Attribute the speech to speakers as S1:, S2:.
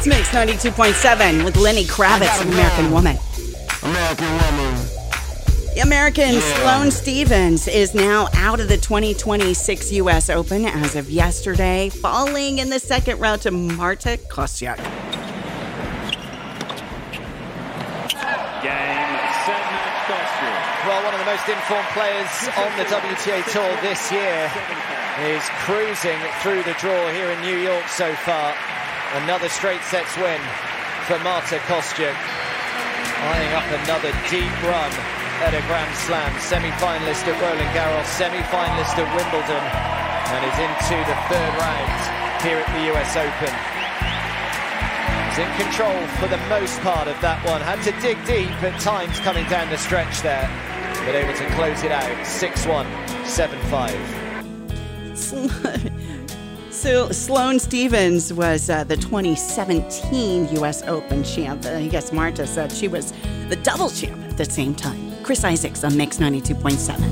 S1: It's Mix 92.7 with Lenny Kravitz and American Woman.
S2: American Woman.
S1: The American Sloane Stephens is now out of the 2026 U.S. Open as of yesterday, falling in the second round to Marta Kostyuk.
S3: Game, set, match, Kostyuk.
S4: Well, one of the most informed players on the WTA Tour this year is cruising through the draw here in New York so far. Another straight sets win for Marta Kostyuk, eyeing up another deep run at a Grand Slam. Semi-finalist at Roland Garros, semi-finalist at Wimbledon, and is into the third round here at the US Open. He's in control for the most part of that one. Had to dig deep at times coming down the stretch there, but able to close it out 6-1, 7-5.
S1: So Sloane Stephens was the 2017 U.S. Open champ. I guess Marta said she was the double champ at the same time. Chris Isaacs on Mix 92.7.